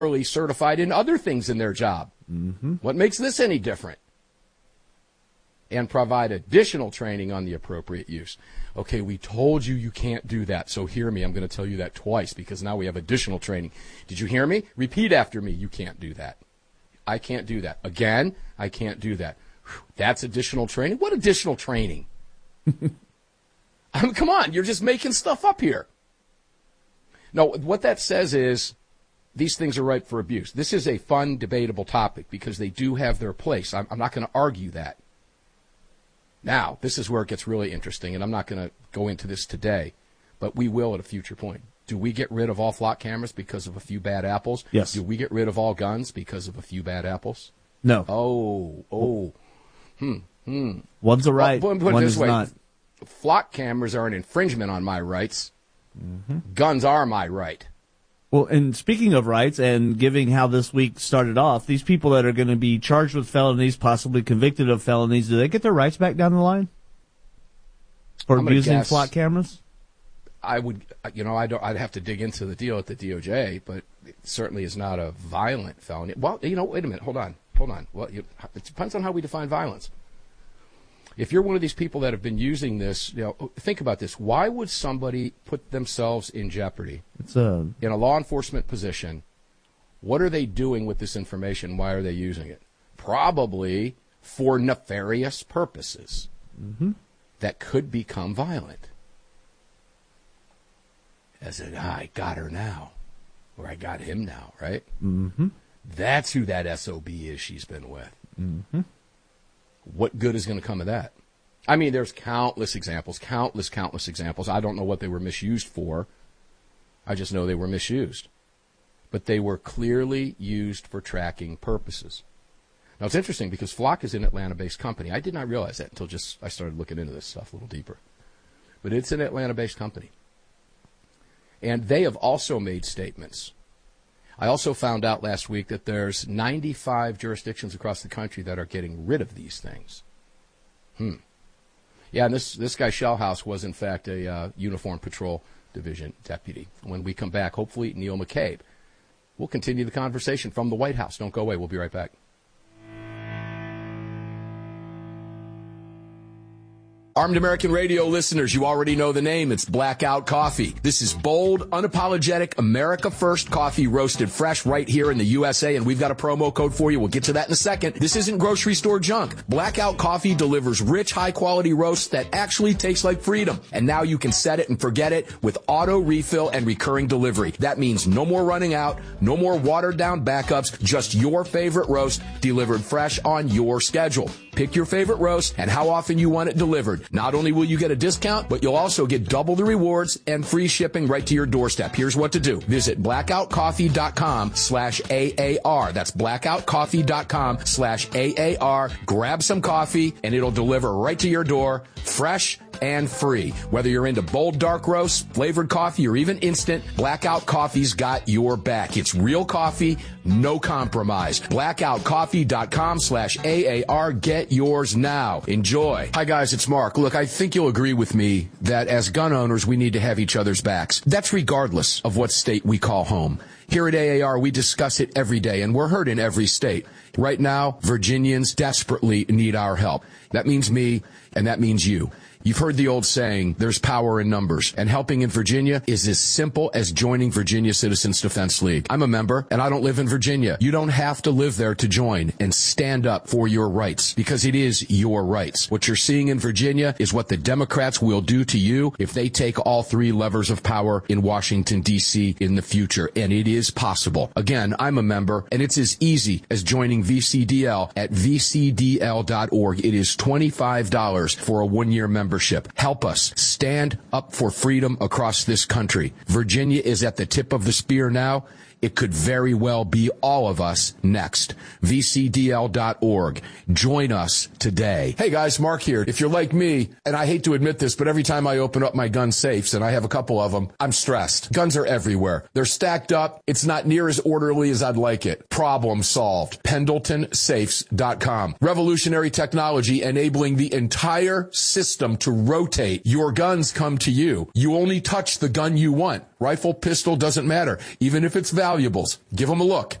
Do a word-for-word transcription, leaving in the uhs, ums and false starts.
certified in other things in their job. Mm-hmm. What makes this any different? And provide additional training on the appropriate use. Okay, we told you you can't do that, so hear me. I'm going to tell you that twice because now we have additional training. Did you hear me? Repeat after me. You can't do that. I can't do that. Again, I can't do that. Whew, that's additional training? What additional training? I mean, come on, you're just making stuff up here. No, what that says is these things are ripe for abuse. This is a fun, debatable topic because they do have their place. I'm, I'm not going to argue that. Now, this is where it gets really interesting, and I'm not going to go into this today, but we will at a future point. Do we get rid of all flock cameras because of a few bad apples? Yes. Do we get rid of all guns because of a few bad apples? No. Oh, oh. Hmm, hmm. One's a right, well, put it one this is way. not. Flock cameras are an infringement on my rights. Mm-hmm. Guns are my right. Well, and speaking of rights and giving how this week started off, these people that are going to be charged with felonies, possibly convicted of felonies, do they get their rights back down the line? For I'm gonna abusing guess- flock cameras? I would, you know, I don't, I'd have to dig into the deal at the D O J, but it certainly is not a violent felony. Well, you know, wait a minute, hold on, hold on. Well, you, it depends on how we define violence. If you're one of these people that have been using this, you know, think about this. Why would somebody put themselves in jeopardy It's a, in a law enforcement position? What are they doing with this information? Why are they using it? Probably for nefarious purposes mm-hmm. that could become violent. As in, ah, I got her now, or I got him now, right? Mm-hmm. That's who that S O B is she's been with. Mm-hmm. What good is going to come of that? I mean, there's countless examples, countless, countless examples. I don't know what they were misused for. I just know they were misused. But they were clearly used for tracking purposes. Now, it's interesting because Flock is an Atlanta-based company. I did not realize that until just I started looking into this stuff a little deeper. But it's an Atlanta-based company. And they have also made statements. I also found out last week that there's ninety-five jurisdictions across the country that are getting rid of these things. Hmm. Yeah, and this, this guy Shellhouse was, in fact, a uh, Uniform Patrol Division deputy. When we come back, hopefully, Neil McCabe. We'll continue the conversation from the White House. Don't go away. We'll be right back. Armed American Radio listeners, you already know the name. It's Blackout Coffee. This is bold, unapologetic, America First coffee roasted fresh right here in the U S A, and we've got a promo code for you. We'll get to that in a second. This isn't grocery store junk. Blackout Coffee delivers rich, high-quality roasts that actually taste like freedom. And now you can set it and forget it with auto refill and recurring delivery. That means no more running out, no more watered-down backups, just your favorite roast delivered fresh on your schedule. Pick your favorite roast and how often you want it delivered. Not only will you get a discount, but you'll also get double the rewards and free shipping right to your doorstep. Here's what to do. Visit blackoutcoffee.com slash AAR. That's blackoutcoffee.com slash AAR. Grab some coffee and it'll deliver right to your door, fresh and free. Whether you're into bold dark roast, flavored coffee, or even instant, Blackout Coffee's got your back. It's real coffee, no compromise. blackoutcoffee.com slash AAR. Get yours now. Enjoy. Hi guys, it's Mark. Look, I think you'll agree with me that as gun owners, we need to have each other's backs. That's regardless of what state we call home. Here at A A R, we discuss it every day, and we're heard in every state. Right now, Virginians desperately need our help. That means me, and that means you. You've heard the old saying, there's power in numbers, and helping in Virginia is as simple as joining Virginia Citizens Defense League. I'm a member, and I don't live in Virginia. You don't have to live there to join and stand up for your rights, because it is your rights. What you're seeing in Virginia is what the Democrats will do to you if they take all three levers of power in Washington, D C in the future, and it is possible. Again, I'm a member, and it's as easy as joining V C D L at V C D L dot org. It is twenty-five dollars for a one-year membership. Help us stand up for freedom across this country. Virginia is at the tip of the spear now. It could very well be all of us next. V C D L dot org. Join us today. Hey guys, Mark here. If you're like me, and I hate to admit this, but every time I open up my gun safes, and I have a couple of them, I'm stressed. Guns are everywhere. They're stacked up. It's not near as orderly as I'd like it. Problem solved. Pendleton Safes dot com. Revolutionary technology enabling the entire system to rotate. Your guns come to you. You only touch the gun you want. Rifle, pistol, doesn't matter. Even if it's valuables, give them a look.